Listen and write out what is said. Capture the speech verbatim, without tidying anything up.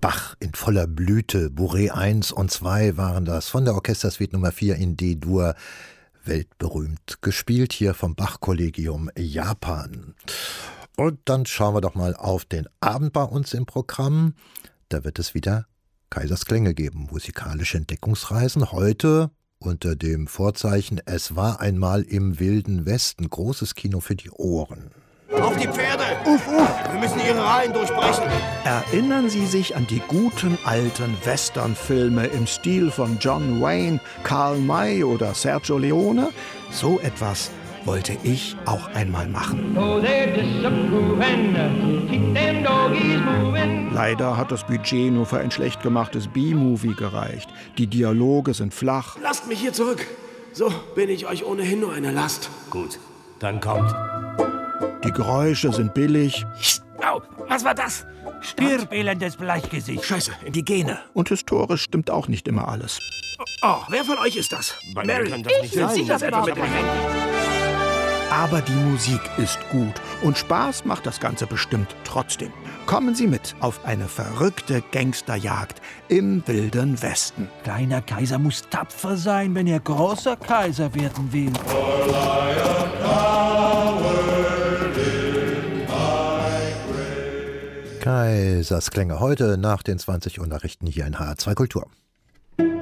Bach in voller Blüte, Bourrée eins und zwei waren das, von der Orchestersuite Nummer vier in D-Dur, weltberühmt gespielt hier vom Bach-Kollegium Japan. Und dann schauen wir doch mal auf den Abend bei uns im Programm. Da wird es wieder Kaisers Klänge geben, musikalische Entdeckungsreisen. Heute unter dem Vorzeichen Es war einmal im Wilden Westen, großes Kino für die Ohren. Auf die Pferde! Uff, uff! Wir müssen ihre Reihen durchbrechen. Erinnern Sie sich an die guten alten Westernfilme im Stil von John Wayne, Karl May oder Sergio Leone? So etwas wollte ich auch einmal machen. Leider hat das Budget nur für ein schlecht gemachtes B-Movie gereicht. Die Dialoge sind flach. Lasst mich hier zurück. So bin ich euch ohnehin nur eine Last. Gut, dann kommt. Die Geräusche sind billig. Au, was war das? Stirb, elendes Bleichgesicht. Scheiße. Die Gene. Und historisch stimmt auch nicht immer alles. Oh, wer von euch ist das? Bei Mary, mir kann das nicht sind sein. Sie das etwa mit dem Handy? Aber die Musik ist gut und Spaß macht das Ganze bestimmt trotzdem. Kommen Sie mit auf eine verrückte Gangsterjagd im Wilden Westen. Kleiner Kaiser muss tapfer sein, wenn er großer Kaiser werden will. Kaisers Klänge heute nach den zwanzig Uhr Nachrichten hier in H R zwei Kultur.